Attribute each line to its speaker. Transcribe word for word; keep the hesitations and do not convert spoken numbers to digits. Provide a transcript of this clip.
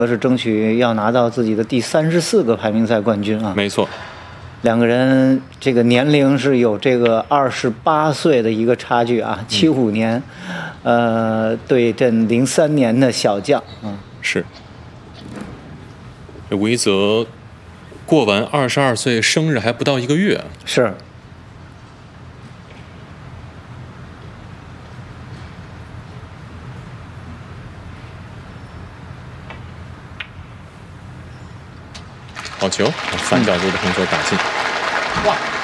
Speaker 1: 是争取要拿到自己的第三十四个排名赛冠军啊。
Speaker 2: 没错，
Speaker 1: 两个人这个年龄是有这个二十八岁的一个差距啊，七五年，呃，对阵零三年的小将啊。
Speaker 2: 是。这韦泽过完二十二岁生日还不到一个月。
Speaker 1: 是。
Speaker 2: 好球，反角度的红球打进。
Speaker 1: 哇！